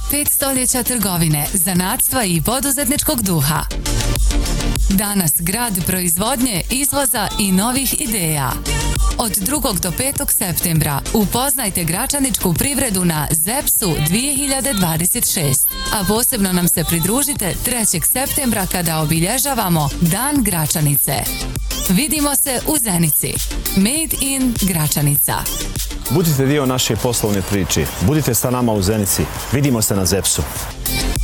5 stoljeća trgovine, zanatstva i poduzetničkog duha. Danas grad proizvodnje, izvoza i novih ideja. Od 2. do 5. septembra upoznajte gračaničku privredu na ZEPS-u 2026. A posebno nam se pridružite 3. septembra kada obilježavamo Dan Gračanice. Vidimo se u Zenici. Made in Gračanica. Budite dio naše poslovne priče. Budite sa nama u Zenici. Vidimo se na ZEPS-u.